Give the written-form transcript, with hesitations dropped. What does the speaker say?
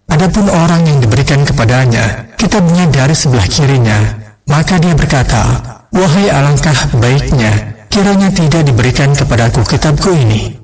Adapun orang yang diberikan kepadanya kitabnya dari sebelah kirinya, maka dia berkata, "Wahai alangkah baiknya, kiranya tidak diberikan kepadaku kitabku ini."